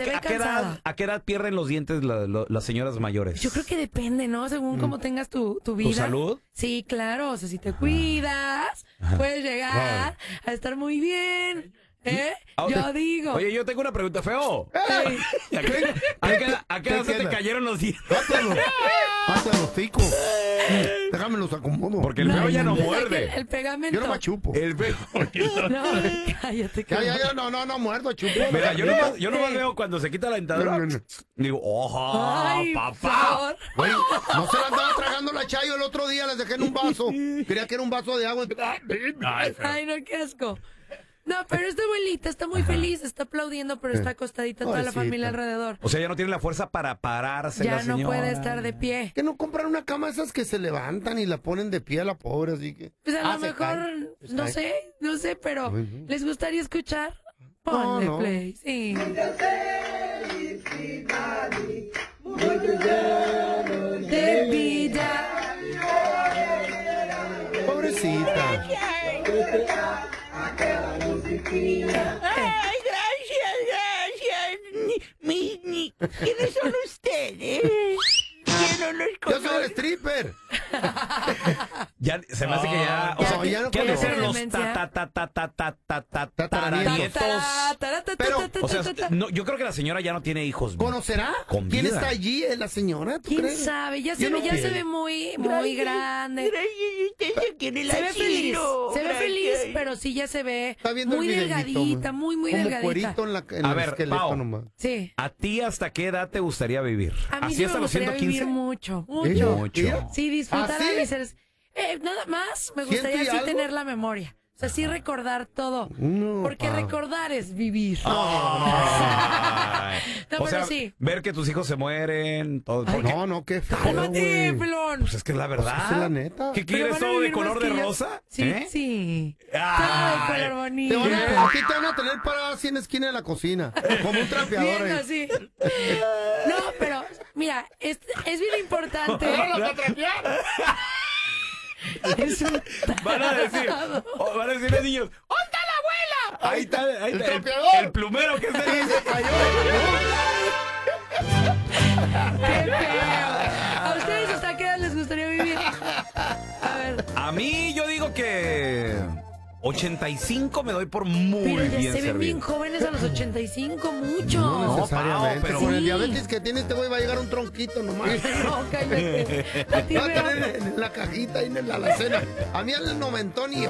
¿A qué edad pierden los dientes las señoras mayores? Yo creo que depende, ¿no? Según cómo tengas tu vida. ¿Tu salud? Sí, claro. O sea, si te cuidas, puedes llegar a estar muy bien. Yo digo. Oye, yo tengo una pregunta, feo. Ey. ¿A qué edad se te cayeron los dientes? Hazte los ticos. Déjame los acomodo. Porque el feo ya no muerde. El pegamento. Yo no me chupo. El feo. No, cállate. Ya, no muerdo, chupo. Mira, yo nomás veo cuando se quita la dentadura. Digo, ¡ojo, Ay, papá! Güey, no se la andaba tragando la Chayo el otro día, les dejé en un vaso. Creía que era un vaso de agua. Ay, no, qué asco. No, pero esta abuelita está muy feliz, está aplaudiendo, pero está acostadita toda la familia alrededor. O sea, ya no tiene la fuerza para pararse la señora. Ya no puede estar de pie. Que no compran una cama esas que se levantan y la ponen de pie a la pobre, así que... Pues a lo mejor, no sé, pero ¿les gustaría escuchar? Ponle play, sí. De vida. Pobrecita. Ay, gracias. ¿Quiénes son ustedes? Yo no los Yo conozco. soy el stripper. Ya, se me hace que ya... O Ya, sea, ya no ¿qué han de conozco. ser los tataranietos? Pero, O sea, no, yo creo que la señora ya no tiene hijos. ¿conocerá? Con ¿Quién vida. está allí? ¿Es la señora? ¿Tú ¿Quién crees? sabe? Ya Yo se no ve, ya se quiero. ve muy grande. Se ve feliz, pero sí ya se ve Está viendo muy el videíto, delgadita, man. muy Como delgadita. cuerito en A el ver, esqueleto Pao. nomás. Sí. ¿A ti hasta qué edad te gustaría vivir? A mí ¿Así sí hasta me los gustaría 115? vivir mucho. Mucho. Sí, disfrutar ¿Ah, sí? de mis seres. Nada más me ¿Ciento gustaría y así algo? tener la memoria. O sea, sí recordar todo. No, Porque Pao. recordar es vivir. Ay. No, O pero sea, sí. ver que tus hijos se mueren, todo. porque- No, qué feo, ¡Cálmate, güey. pelón! Pues es que es la verdad. Pues es la neta. ¿Qué Pero quieres van a todo de vivir color más de que yo. rosa? Sí, ¿Eh? sí. Ay. Todo de color bonito. A ti te van a tener parada así en la esquina de la cocina. Como un trapeador Viendo ahí. así. No, pero, mira, es bien importante. Es un Van a decir los niños, ¿dónde está la abuela? Ahí está el trapeador. el plumero que se dice. ¡Qué feo! ¿A ustedes hasta qué edad les gustaría vivir? A ver. A mí yo digo que 85 me doy por muy Pero ya bien se ven bien servido. jóvenes a los 85, mucho. No necesariamente. Pao, pero- Con el Sí. diabetes que tiene este güey va a llegar un tronquito nomás. No, cállate. A ti Va a me tener en la cajita y en la alacena. A mí al noventón y